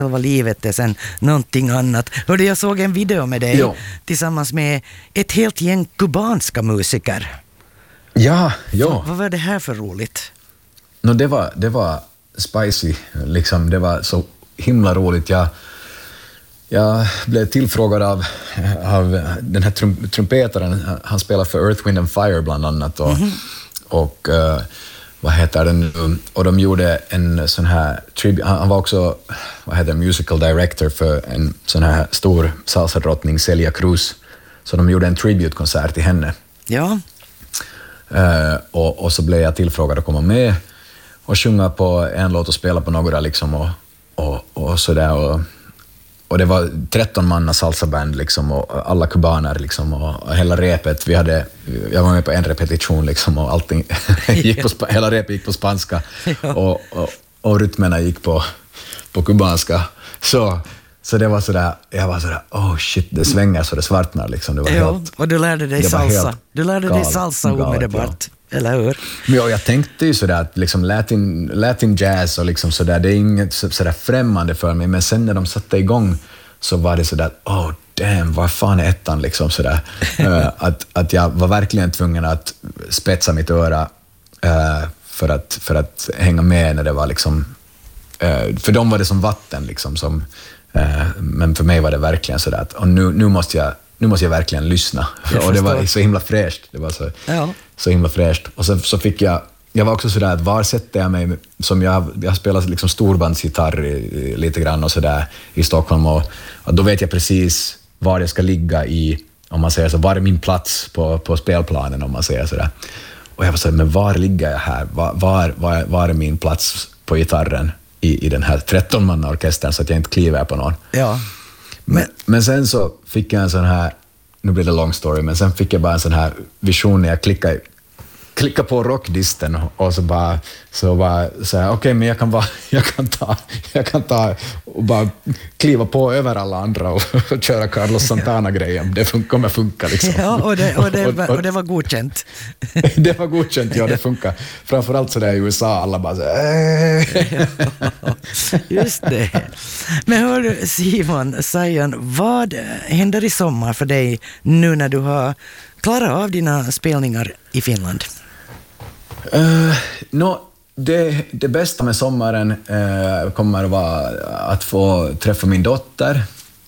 själva livet är sen någonting annat. Hörde, jag såg en video med dig tillsammans med ett helt gäng kubanska musiker. Ja. Vad var det här för roligt? Det var spicy, liksom. Det var så himla roligt. Jag blev tillfrågad av den här trumpetaren. Han spelar för Earth, Wind and Fire bland annat. Och vad heter det nu? Och de gjorde en sån här han var också musical director för en sån här stor salsa-drottning, Celia Cruz. Så de gjorde en tribute-konsert till henne. Ja. Och så blev jag tillfrågad att komma med och sjunga på en låt och spela på några liksom och sådär. Och det var 13 manna salsaband liksom, och alla kubaner liksom, och hela repet. Jag var med på en repetition liksom, och allting hela repet gick på spanska och rytmerna gick på kubanska. Så det var sådär, jag var sådär, oh shit, det svänger så det svartnar liksom. Det var helt, och du lärde dig salsa. Du lärde dig salsa omedelbart. Eller hur? Men jag tänkte ju sådär att liksom Latin jazz och liksom sådär, det är inget sådär främmande för mig, men sen när de satte igång så var det sådär, oh damn, vad fan är ettan liksom sådär. Att jag var verkligen tvungen att spetsa mitt öra för att hänga med när det var liksom, för dem var det som vatten liksom, men för mig var det verkligen sådär att nu måste jag verkligen lyssna. Och det var så himla fräscht. Det var så himla fräscht. Och så fick jag var också sådär att var sätter jag mig, som jag spelar liksom storbandsgitarr lite grann och sådär i Stockholm, och då vet jag precis var jag ska ligga i, om man säger så, var är min plats på spelplanen, om man säger sådär. Och jag var så, men var ligger jag här? Var är min plats på gitarren i den här 13-manna-orkestern, så att jag inte kliver på någon. Ja. Men sen så fick jag en sån här, nu blir det long story, men sen fick jag bara en sån här vision när jag klickade på rockdisten och så bara okej, men jag kan ta och bara kliva på över alla andra och köra Carlos Santana-grejen. Det kommer funka liksom. Ja, och det var godkänt. Det var godkänt, ja, det funkar. Framförallt så där i USA, alla bara så Just det. Men hör Simon, Sion, vad händer i sommar för dig nu när du har klarat av dina spelningar i Finland? Det bästa med sommaren kommer att vara att få träffa min dotter.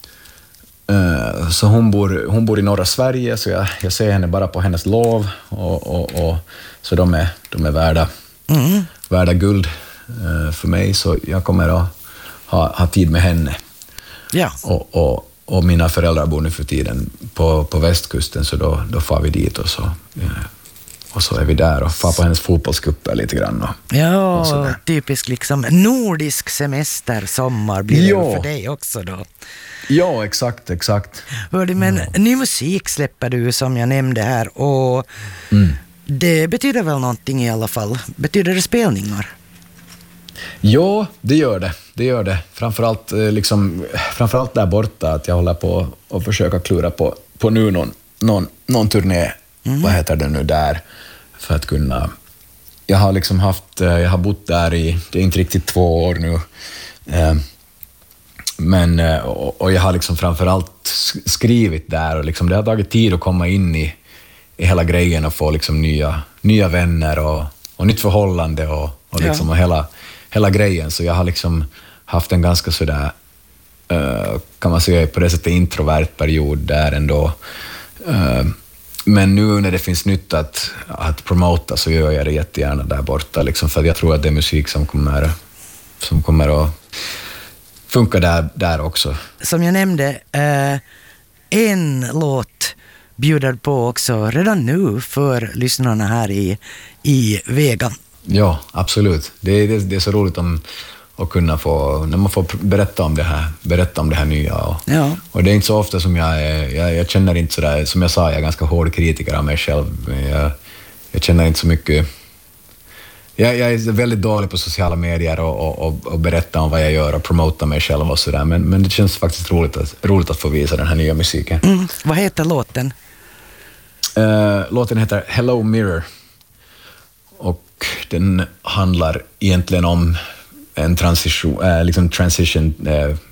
Så hon bor i norra Sverige, så jag ser henne bara på hennes lov, och så de är värda guld för mig, så jag kommer att ha tid med henne. Ja. Och mina föräldrar bor nu för tiden på västkusten, så då far vi dit och så är vi där och far på hennes fotbollscuper lite grann. Och typisk liksom nordisk semester, sommar blir det för dig också då. Ja, exakt. Hörde, men ny musik släpper du, som jag nämnde här, och det betyder väl någonting i alla fall. Betyder det spelningar? Ja, det gör det. Framförallt där borta, att jag håller på och försöka klura på nu någon turné. Vad heter det nu där? För att kunna... Jag har bott där det är inte riktigt 2 år nu. Men jag har liksom framförallt skrivit där, och liksom det har tagit tid att komma in i hela grejen och få liksom nya vänner och nytt förhållande och liksom och hela grejen. Så jag har liksom haft en ganska sådär, kan man säga på det sättet, introvert period där ändå. Men nu när det finns nytt att promota, så gör jag det jättegärna där borta liksom, för jag tror att det är musik som kommer att funka där också. Som jag nämnde, en låt bjuder på också redan nu för lyssnarna här i Vega. Ja, absolut. Det är så roligt att kunna få, när man får berätta om det här nya. Och det är inte så ofta som jag känner inte sådär, som jag sa, jag är ganska hård kritiker av mig själv. Jag känner inte så mycket. Jag är väldigt dålig på sociala medier och berätta om vad jag gör och promota mig själv och sådär. Men det känns faktiskt roligt att få visa den här nya musiken. Vad heter låten? Låten heter Hello Mirror. Och den handlar egentligen om en transition